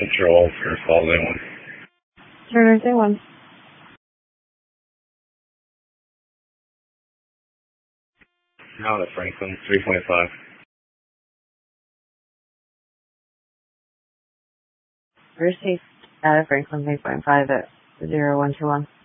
Control for Falls A1. Turner's A1. Now to Franklin, 3.5. First take out of Franklin 3.5 at 0121.